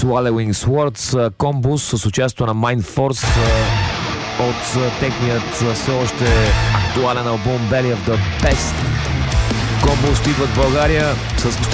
Swallowing Swords, Combus с участието на Mind Force от техният все още актуален албум Belly of the Best. Combus идват в България с